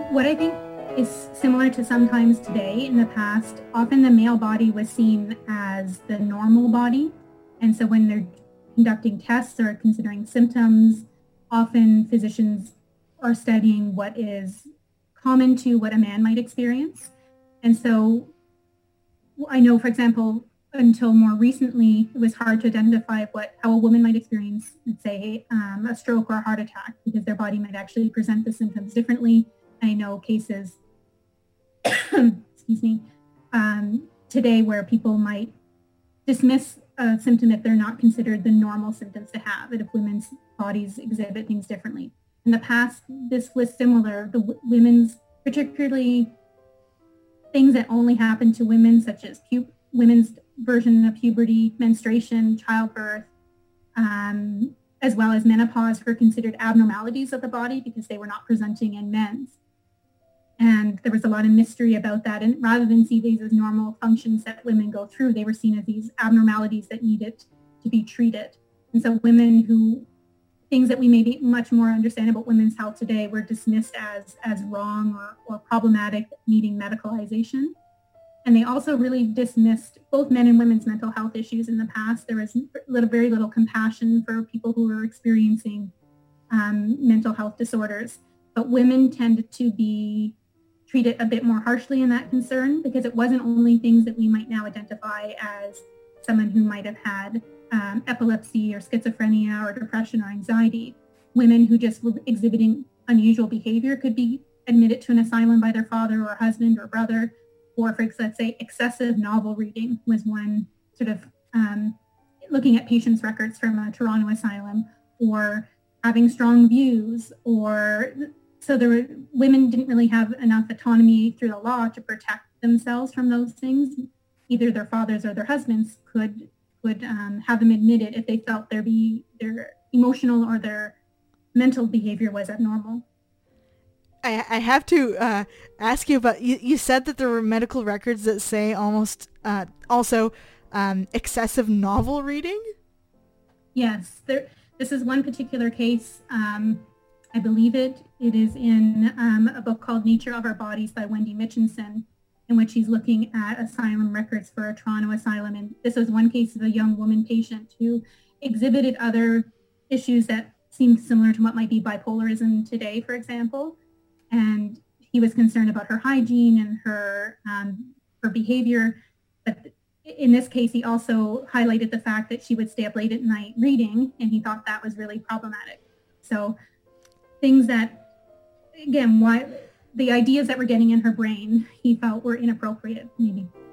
What I think is similar to sometimes today in the past, often the male body was seen as the normal body. And so when they're conducting tests or considering symptoms, often physicians are studying what is common to what a man might experience. And so I know, for example, until more recently, it was hard to identify how a woman might experience, let's say, a stroke or a heart attack, because their body might actually present the symptoms differently. I know cases, excuse me, today where people might dismiss a symptom if they're not considered the normal symptoms to have, and if women's bodies exhibit things differently. In the past, this was similar. The women's, particularly things that only happen to women, such as women's version of puberty, menstruation, childbirth, as well as menopause, were considered abnormalities of the body because they were not presenting in men's. And there was a lot of mystery about that. And rather than see these as normal functions that women go through, they were seen as these abnormalities that needed to be treated. And so things that we maybe much more understand about women's health today were dismissed as wrong or problematic, needing medicalization. And they also really dismissed both men and women's mental health issues in the past. There was very little compassion for people who were experiencing mental health disorders. But women tended to be treated a bit more harshly in that concern, because it wasn't only things that we might now identify as someone who might have had epilepsy or schizophrenia or depression or anxiety. Women who just were exhibiting unusual behavior could be admitted to an asylum by their father or husband or brother, or for, let's say, excessive novel reading was one sort of looking at patients' records from a Toronto asylum, or having strong views, or so women didn't really have enough autonomy through the law to protect themselves from those things. Either their fathers or their husbands could have them admitted if they felt their emotional or their mental behavior was abnormal. I have to ask you about, you said that there were medical records that say also excessive novel reading? Yes, this is one particular case. I believe it is in a book called Nature of Our Bodies by Wendy Mitchinson, in which he's looking at asylum records for a Toronto asylum. And this was one case of a young woman patient who exhibited other issues that seemed similar to what might be bipolarism today, for example. And he was concerned about her hygiene and her behavior. But in this case, he also highlighted the fact that she would stay up late at night reading, and he thought that was really problematic. So things that, again, why the ideas that were getting in her brain, he felt were inappropriate, maybe